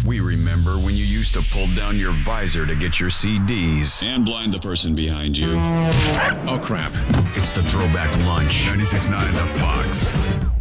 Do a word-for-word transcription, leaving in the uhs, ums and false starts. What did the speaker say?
We remember when you used to pull down your visor to get your C Ds. And blind the person behind you. Oh, crap. It's the Throwback Lunch. ninety-six point nine The Fox.